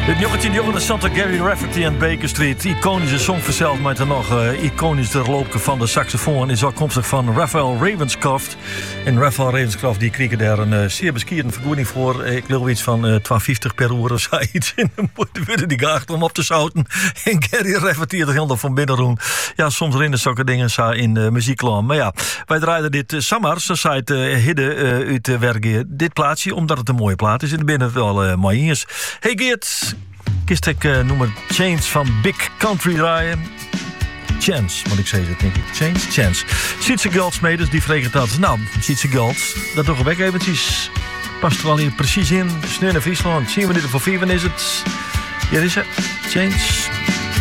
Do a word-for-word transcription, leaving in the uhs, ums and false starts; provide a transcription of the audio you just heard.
In negentien jaren zat Gary Rafferty en Baker Street. Iconische song verzeld met er nog uh, iconisch de loopje van de saxofoon is afkomstig van Raphael Ravenscroft. En Raphael Ravenscroft die kreeg daar een uh, zeer beskierde vergoeding voor. Ik geloof iets van uh, twee vijftig per uur of zoiets. En dan moeten die geacht om op te zouten. En Gary Rafferty het helemaal van binnen doen. Ja, soms rinnen zulke dingen zo in uh, muzieklaan. Maar ja, wij draaiden dit uh, Samar, zo zei het uh, Hidde uh, uit uh, Wergen. Dit plaatsje, omdat het een mooie plaat is. En binnen het wel uh, mooi is. Hey Geert, kist ik uh, noemen Change van Big Country draaien. Chance, moet ik zeggen, denk ik. Change, Chance. Sietse Goldsmeders, die vregen dat. Nou, Sietse Golds, dat toch weg eventjes. Past er wel hier precies in. Sneu naar Friesland. Zien we dit voor vier is het. Hier is het. Change.